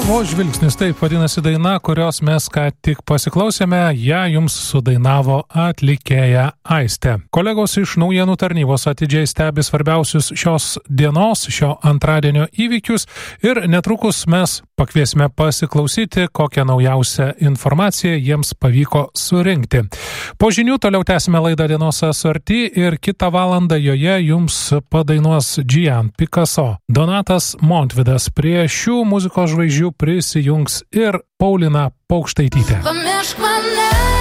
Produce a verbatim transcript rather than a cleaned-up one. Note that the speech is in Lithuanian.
O žvilgsnis, taip vadinasi daina, kurios mes ką tik pasiklausėme, ją jums sudainavo atlikėja Aistė. Kolegos iš naujienų tarnybos atidžiai stebi svarbiausius šios dienos, šio antradienio įvykius ir netrukus mes pakviesime pasiklausyti, kokią naujausią informaciją jiems pavyko surinkti. Po žinių toliau tęsime laidą Dienos asorti ir kitą valandą joje jums padainuos Gian Picasso, Donatas Montvydas. Prie šių muzikos žvaigždžių prisijungs ir Paulina Paukštaitytė. Pamiršk mane.